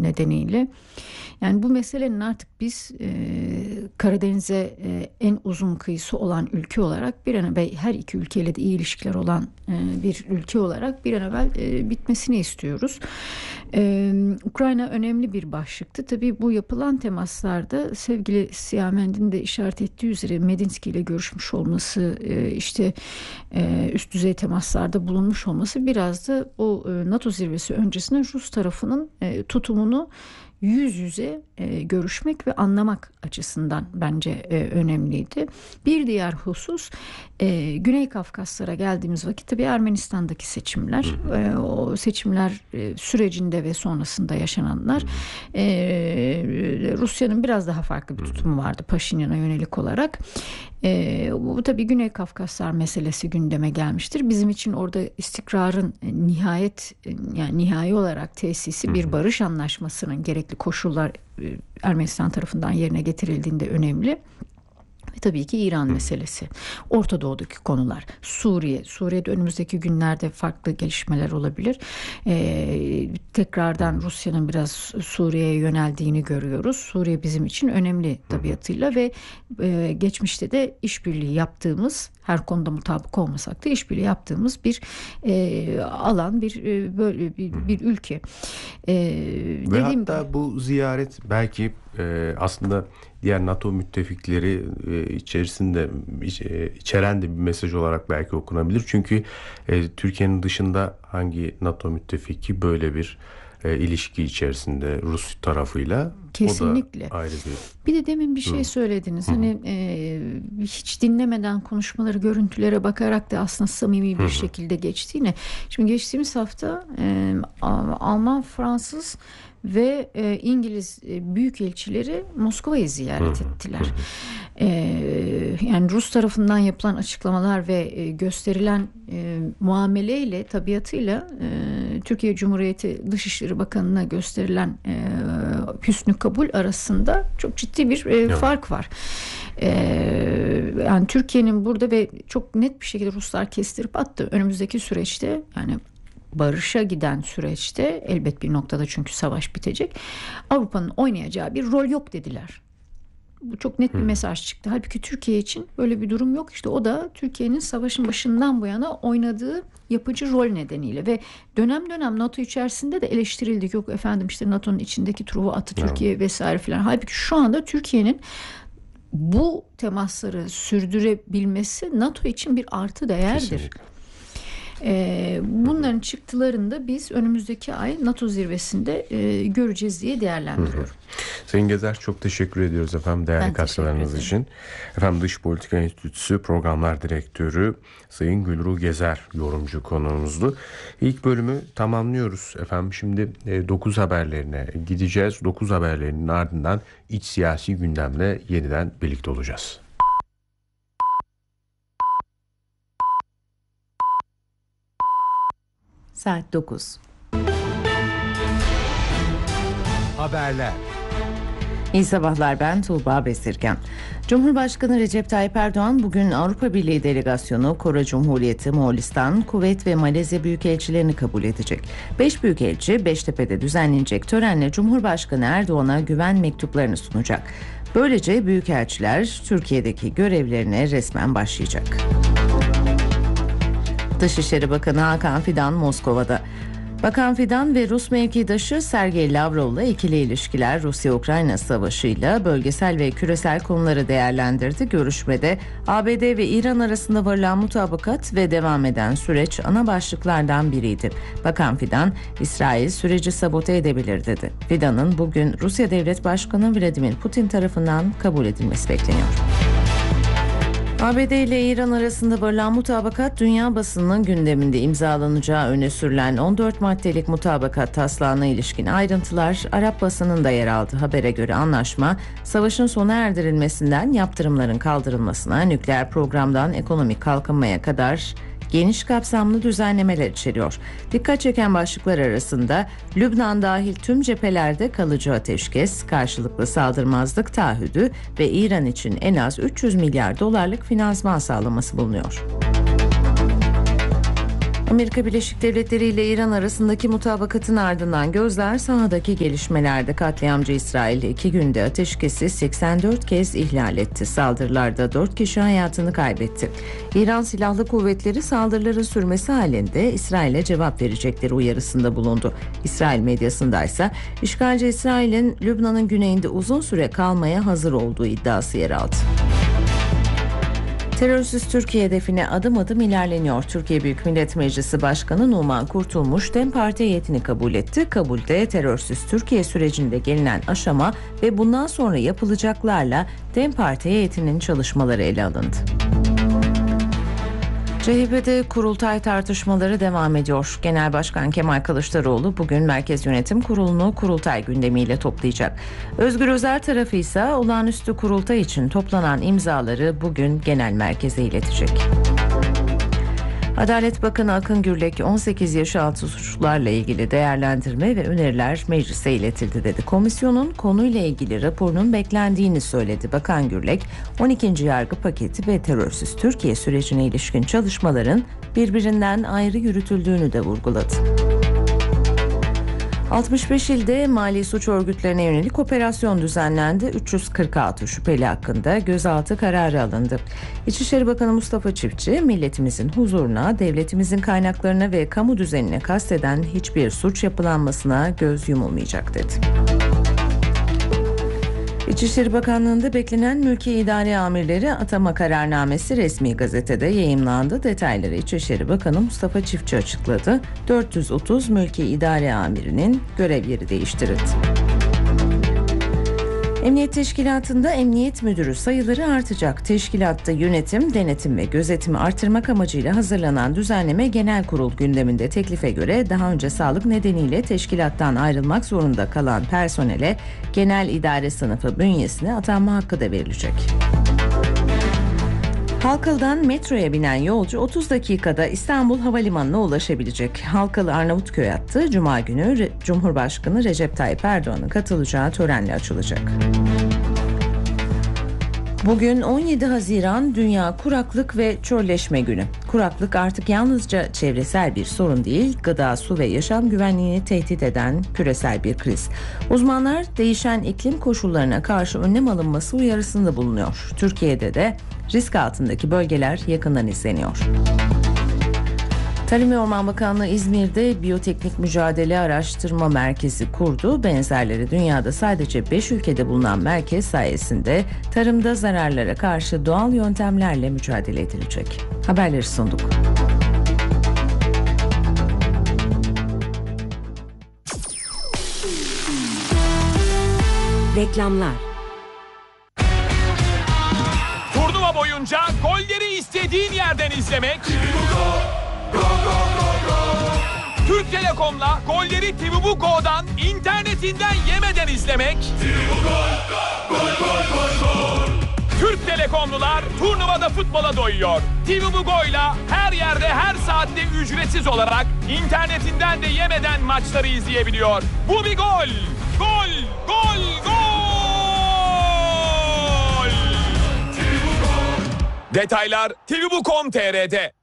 nedeniyle. Yani bu meselenin artık biz Karadeniz'e en uzun kıyısı olan ülke olarak bir an evvel, her iki ülkeyle de iyi ilişkiler olan bir ülke olarak bir an evvel bitmesini istiyoruz. Ukrayna önemli bir başlıktı. Tabii bu yapılan temaslarda sevgili Siyamendi'nin de işaret ettiği üzere Medinsky ile görüşmüş olması, üst düzey temaslarda bulunmuş olması biraz da o NATO zirvesi öncesinde Rus tarafının tutumunu yüz yüze görüşmek ve anlamak açısından bence önemliydi. Bir diğer husus, Güney Kafkaslara geldiğimiz vakit tabii Ermenistan'daki seçimler, o seçimler sürecinde ve sonrasında yaşananlar, Rusya'nın biraz daha farklı bir tutumu vardı Paşinyan'a yönelik olarak. Bu tabii Güney Kafkaslar meselesi gündeme gelmiştir. Bizim için orada istikrarın nihai olarak tesisi, bir barış anlaşmasının gerekli koşullar Ermenistan tarafından yerine getirildiğinde önemli. Ve tabii ki İran meselesi, Orta Doğu'daki konular, Suriye'de önümüzdeki günlerde farklı gelişmeler olabilir. Tekrardan Rusya'nın biraz Suriye'ye yöneldiğini görüyoruz. Suriye bizim için önemli tabiatıyla ve geçmişte de işbirliği yaptığımız, her konuda mutabık olmasak da işbirliği yaptığımız bir alan, böyle bir ülke. Ve hatta bu ziyaret belki aslında diğer NATO müttefikleri içeren de bir mesaj olarak belki okunabilir. Çünkü Türkiye'nin dışında hangi NATO müttefiki böyle bir ilişki içerisinde Rus tarafıyla? Kesinlikle. O da ayrı bir de demin bir şey söylediniz. Hani hiç dinlemeden konuşmaları, görüntülere bakarak da aslında samimi bir şekilde geçtiğini. Şimdi geçtiğimiz hafta Alman, Fransız ve İngiliz büyükelçileri Moskova'yı ziyaret ettiler. Yani Rus tarafından yapılan açıklamalar ve gösterilen muameleyle, tabiatıyla Türkiye Cumhuriyeti Dışişleri Bakanı'na gösterilen hüsnü kabul arasında çok ciddi bir fark var. Yani Türkiye'nin burada ve çok net bir şekilde Ruslar kestirip attı. Önümüzdeki süreçte, yani barışa giden süreçte, elbet bir noktada çünkü savaş bitecek, Avrupa'nın oynayacağı bir rol yok dediler. Bu çok net bir mesaj çıktı. Halbuki Türkiye için böyle bir durum yok. İşte o da Türkiye'nin savaşın başından bu yana oynadığı yapıcı rol nedeniyle ve dönem dönem NATO içerisinde de eleştirildik. Yok efendim, işte NATO'nun içindeki Truva atı Türkiye vesaire filan. Halbuki şu anda Türkiye'nin bu temasları sürdürebilmesi NATO için bir artı değerdir. Kesinlikle. Bunların çıktılarını da biz önümüzdeki ay NATO zirvesinde göreceğiz diye değerlendiriyorum. Sayın Gezer, çok teşekkür ediyoruz efendim değerli katkılarınız için. Efendim Dış Politika Enstitüsü Programlar Direktörü Sayın Gülru Gezer yorumcu konuğumuzdu. İlk bölümü tamamlıyoruz efendim. Şimdi 9 haberlerine gideceğiz. 9 haberlerinin ardından iç siyasi gündemle yeniden birlikte olacağız. Saat 9. Haberler. İyi sabahlar, ben Tuğba Besirgen. Cumhurbaşkanı Recep Tayyip Erdoğan bugün Avrupa Birliği delegasyonu Kore Cumhuriyeti, Moğolistan, Kuveyt ve Malezya büyükelçilerini kabul edecek. 5 büyükelçi Beştepe'de düzenlenecek törenle Cumhurbaşkanı Erdoğan'a güven mektuplarını sunacak. Böylece büyükelçiler Türkiye'deki görevlerine resmen başlayacak. Dışişleri Bakanı Hakan Fidan Moskova'da. Bakan Fidan ve Rus mevkidaşı Sergey Lavrov'la ikili ilişkiler, Rusya-Ukrayna savaşıyla bölgesel ve küresel konuları değerlendirdi. Görüşmede ABD ve İran arasında varılan mutabakat ve devam eden süreç ana başlıklardan biriydi. Bakan Fidan, İsrail süreci sabote edebilir dedi. Fidan'ın bugün Rusya Devlet Başkanı Vladimir Putin tarafından kabul edilmesi bekleniyor. ABD ile İran arasında varılan mutabakat dünya basınının gündeminde. İmzalanacağı öne sürülen 14 maddelik mutabakat taslağına ilişkin ayrıntılar Arap basınında yer aldı. Habere göre anlaşma, savaşın sona erdirilmesinden yaptırımların kaldırılmasına, nükleer programdan ekonomik kalkınmaya kadar geniş kapsamlı düzenlemeler içeriyor. Dikkat çeken başlıklar arasında Lübnan dahil tüm cephelerde kalıcı ateşkes, karşılıklı saldırmazlık taahhüdü ve İran için en az 300 milyar dolarlık finansman sağlaması bulunuyor. Amerika Birleşik Devletleri ile İran arasındaki mutabakatın ardından gözler sahadaki gelişmelerde. Katliamcı İsrail 2 günde ateşkesi 84 kez ihlal etti. Saldırılarda 4 kişi hayatını kaybetti. İran Silahlı Kuvvetleri saldırıların sürmesi halinde İsrail'e cevap verecekleri uyarısında bulundu. İsrail medyasında ise işgalci İsrail'in Lübnan'ın güneyinde uzun süre kalmaya hazır olduğu iddiası yer aldı. Terörsüz Türkiye hedefine adım adım ilerleniyor. Türkiye Büyük Millet Meclisi Başkanı Numan Kurtulmuş DEM Parti heyetini kabul etti. Kabulde terörsüz Türkiye sürecinde gelinen aşama ve bundan sonra yapılacaklarla DEM Parti heyetinin çalışmaları ele alındı. CHP'de kurultay tartışmaları devam ediyor. Genel Başkan Kemal Kılıçdaroğlu bugün Merkez Yönetim Kurulu'nu kurultay gündemiyle toplayacak. Özgür Özel tarafı ise olağanüstü kurultay için toplanan imzaları bugün genel merkeze iletecek. Adalet Bakanı Akın Gürlek 18 yaş altı suçlularla ilgili değerlendirme ve öneriler meclise iletildi dedi. Komisyonun konuyla ilgili raporunun beklendiğini söyledi. Bakan Gürlek 12. yargı paketi ve terörsüz Türkiye sürecine ilişkin çalışmaların birbirinden ayrı yürütüldüğünü de vurguladı. 65 ilde mali suç örgütlerine yönelik operasyon düzenlendi. 346 şüpheli hakkında gözaltı kararı alındı. İçişleri Bakanı Mustafa Çiftçi, milletimizin huzuruna, devletimizin kaynaklarına ve kamu düzenine kasteden hiçbir suç yapılanmasına göz yumulmayacak dedi. İçişleri Bakanlığı'nda beklenen mülki idare amirleri atama kararnamesi resmi gazetede yayımlandı. Detayları İçişleri Bakanı Mustafa Çiftçi açıkladı. 430 mülki idare amirinin görev yeri değiştirildi. Emniyet Teşkilatı'nda emniyet müdürü sayıları artacak. Teşkilatta yönetim, denetim ve gözetimi artırmak amacıyla hazırlanan düzenleme genel kurul gündeminde. Teklife göre daha önce sağlık nedeniyle teşkilattan ayrılmak zorunda kalan personele genel idare sınıfı bünyesine atanma hakkı da verilecek. Halkalı'dan metroya binen yolcu 30 dakikada İstanbul Havalimanı'na ulaşabilecek. Halkalı Arnavutköy hattı Cuma günü Cumhurbaşkanı Recep Tayyip Erdoğan'ın katılacağı törenle açılacak. Bugün 17 Haziran Dünya Kuraklık ve Çölleşme Günü. Kuraklık artık yalnızca çevresel bir sorun değil, gıda, su ve yaşam güvenliğini tehdit eden küresel bir kriz. Uzmanlar değişen iklim koşullarına karşı önlem alınması uyarısında bulunuyor. Türkiye'de de risk altındaki bölgeler yakından izleniyor. Tarım ve Orman Bakanlığı İzmir'de Biyoteknik Mücadele Araştırma Merkezi kurdu. Benzerleri dünyada sadece 5 ülkede bulunan merkez sayesinde tarımda zararlara karşı doğal yöntemlerle mücadele edilecek. Haberleri sunduk. Reklamlar. Turnuva boyunca golleri istediğin yerden izlemek. Türk Telekom'la golleri TV Buko'dan internetinden yemeden izlemek. Türk Telekomlular turnuvada futbola doyuyor. TV Buko'yla her yerde her saatte ücretsiz olarak internetinden de yemeden maçları izleyebiliyor. Bu bir gol. Gol, gol, gol. Detaylar tvbukom.tr'de.